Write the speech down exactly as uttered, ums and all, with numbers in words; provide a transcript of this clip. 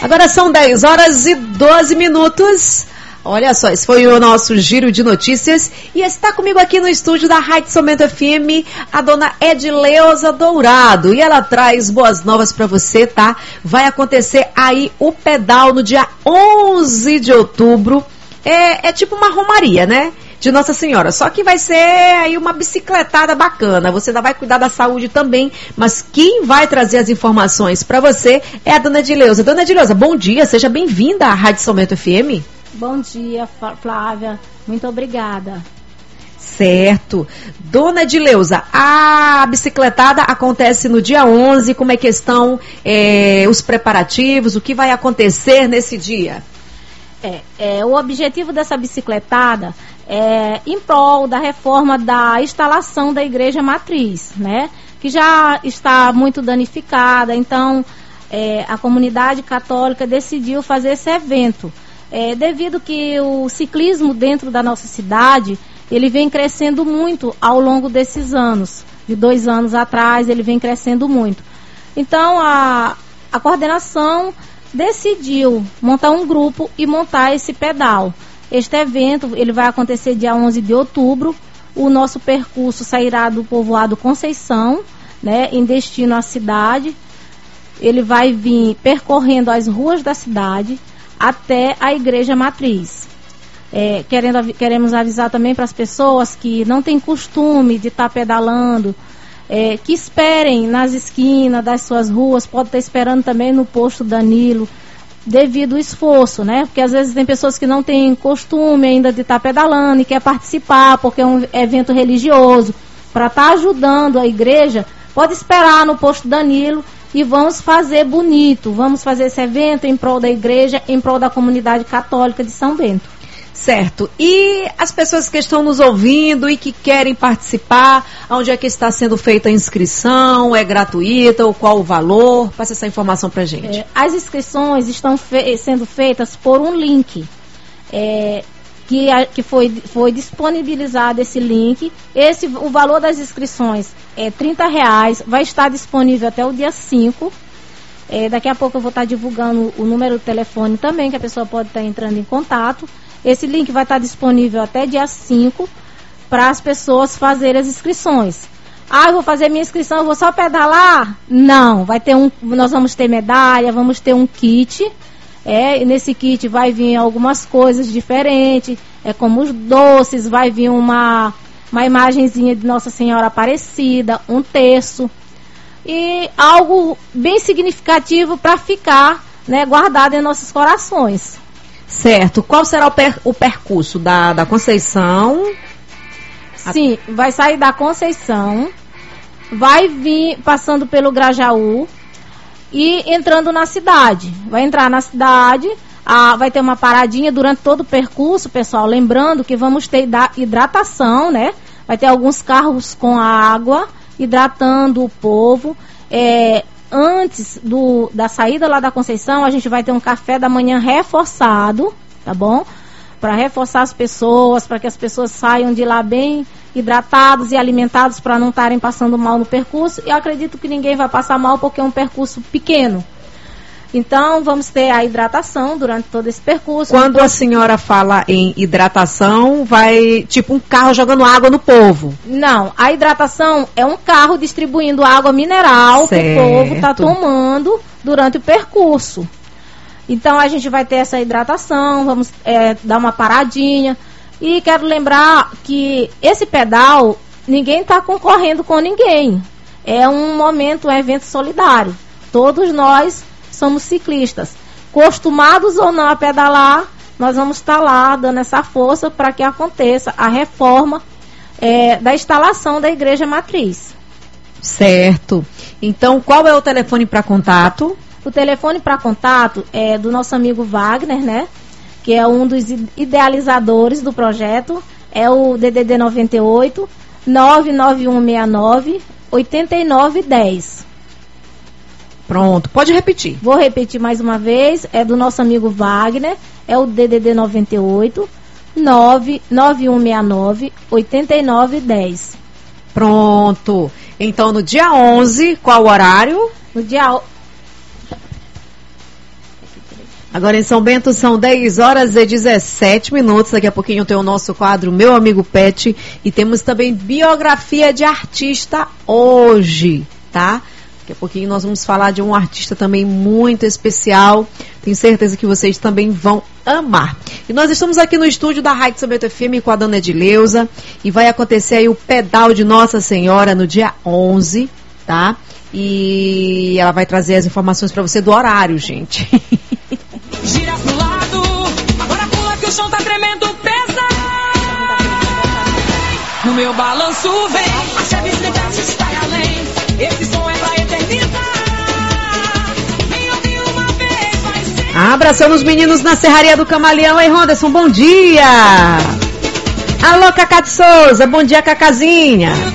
Agora são dez horas e doze minutos. Olha só, esse foi o nosso giro de notícias. E está comigo aqui no estúdio da Rádio São Bento F M a dona Edileuza Dourado. E ela traz boas novas para você, tá? Vai acontecer aí o pedal no dia onze de outubro. É, é tipo uma romaria, né? De Nossa Senhora, só que vai ser aí uma bicicletada bacana, você ainda vai cuidar da saúde também, mas quem vai trazer as informações para você é a dona Edileuza. Dona Edileuza, bom dia, seja bem-vinda à Rádio São Bento F M. Bom dia, Flávia, muito obrigada. Certo. Dona Edileuza, a bicicletada acontece no dia onze, como é que estão é, os preparativos, o que vai acontecer nesse dia? É, é, o objetivo dessa bicicletada é em prol da reforma da instalação da Igreja Matriz, né? Que já está muito danificada, então é, a comunidade católica decidiu fazer esse evento. É, devido que o ciclismo dentro da nossa cidade, ele vem crescendo muito ao longo desses anos. De dois anos atrás, ele vem crescendo muito. Então, a, a coordenação decidiu montar um grupo e montar esse pedal. Este evento ele vai acontecer dia onze de outubro. O nosso percurso sairá do povoado Conceição, né, em destino à cidade. Ele vai vir percorrendo as ruas da cidade até a Igreja Matriz. É, querendo, queremos avisar também para as pessoas que não têm costume de estar tá pedalando, É, que esperem nas esquinas das suas ruas, pode estar esperando também no posto Danilo, devido ao esforço, né? Porque às vezes tem pessoas que não têm costume ainda de estar pedalando e quer participar, porque é um evento religioso, para estar ajudando a igreja, pode esperar no posto Danilo e vamos fazer bonito, vamos fazer esse evento em prol da igreja, em prol da comunidade católica de São Bento. Certo. E as pessoas que estão nos ouvindo e que querem participar, onde é que está sendo feita a inscrição? É gratuita ou qual o valor? Passa essa informação pra gente. É, as inscrições estão fe- sendo feitas por um link, é, que, a, que foi, foi disponibilizado esse link. Esse, o valor das inscrições é trinta reais, vai estar disponível até o dia cinco. É, daqui a pouco eu vou estar divulgando o número do telefone também, que a pessoa pode estar entrando em contato. Esse link vai estar disponível até dia cinco para as pessoas fazerem as inscrições. Ah, eu vou fazer minha inscrição, eu vou só pedalar? Não, vai ter um, nós vamos ter medalha, vamos ter um kit. É, e nesse kit vai vir algumas coisas diferentes, é como os doces, vai vir uma, uma imagenzinha de Nossa Senhora Aparecida, um terço. E algo bem significativo para ficar, né, guardado em nossos corações. Certo. Qual será o, per, o percurso da, da Conceição? Sim, vai sair da Conceição, vai vir passando pelo Grajaú e entrando na cidade. Vai entrar na cidade, a, vai ter uma paradinha durante todo o percurso, pessoal. Lembrando que vamos ter hidratação, né? Vai ter alguns carros com água, hidratando o povo. É... Antes do, da saída lá da Conceição, a gente vai ter um café da manhã reforçado, tá bom? Para reforçar as pessoas, para que as pessoas saiam de lá bem hidratados e alimentados para não estarem passando mal no percurso. E eu acredito que ninguém vai passar mal porque é um percurso pequeno. Então, vamos ter a hidratação durante todo esse percurso. Quando então, a senhora fala em hidratação, vai tipo um carro jogando água no povo? Não, a hidratação é um carro distribuindo água mineral que o povo está tomando durante o percurso. Então, a gente vai ter essa hidratação, vamos é, dar uma paradinha. E quero lembrar que esse pedal, ninguém está concorrendo com ninguém. É um momento, um evento solidário. Todos nós somos ciclistas, acostumados ou não a pedalar, nós vamos estar lá dando essa força para que aconteça a reforma é, da instalação da Igreja Matriz. Certo. Então, qual é o telefone para contato? O telefone para contato é do nosso amigo Wagner, né? Que é um dos idealizadores do projeto. É o D D D noventa e oito, nove nove um seis nove, oito nove um zero. Pronto, pode repetir. Vou repetir mais uma vez, é do nosso amigo Wagner, é o D D D noventa e oito, nove nove um seis nove, oito nove um zero. Pronto. Então, no dia onze, qual o horário? No dia... Agora em São Bento são dez horas e dezessete minutos. Daqui a pouquinho tem o nosso quadro Meu Amigo Pet. E temos também biografia de artista hoje, tá? Daqui a pouquinho nós vamos falar de um artista também muito especial. Tenho certeza que vocês também vão amar. E nós estamos aqui no estúdio da Rádio São Bento F M com a dona Edileuza. E vai acontecer aí o pedal de Nossa Senhora no dia onze, tá? E ela vai trazer as informações para você do horário, gente. Gira pro lado, agora pula que o chão tá tremendo, pesa. No meu balanço vem, a chave de está além. Esse som é pra eternizar. Me ouvir uma vez vai ser. Abraçando os meninos na Serraria do Camaleão. Ei, Ronderson, bom dia. Alô, Cacá de Souza, bom dia, Cacazinha.